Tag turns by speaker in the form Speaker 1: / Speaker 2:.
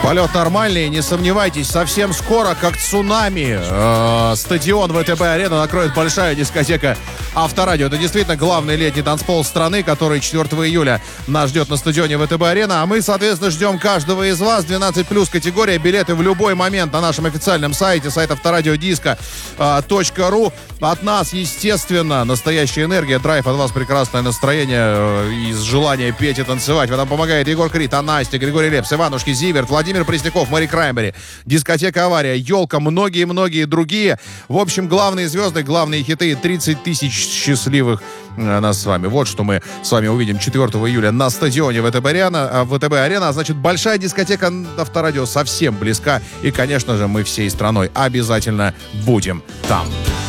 Speaker 1: Полет нормальный, не сомневайтесь, совсем скоро, как цунами, стадион ВТБ-арена накроет большая дискотека Авторадио. Это действительно главный летний танцпол страны, который 4 июля нас ждет на стадионе ВТБ-арена. А мы, соответственно, ждем каждого из вас. 12+ категория, билеты в любой момент на нашем официальном сайте, сайт авторадиодиско.ру. От нас, естественно, настоящая энергия, драйв, от вас прекрасное настроение и желание петь и танцевать. В этом помогает Егор Крид, Настя, Григорий Лепс, Иванушки, Зиверт, Владимир Пресняков, Мэри Краймбери, дискотека «Авария», «Елка», многие-многие другие. В общем, главные звезды, главные хиты, 30 тысяч счастливых нас с вами. Вот что мы с вами увидим 4 июля на стадионе ВТБ-арена. Значит, большая дискотека Авторадио совсем близка. И, конечно же, мы всей страной обязательно будем там.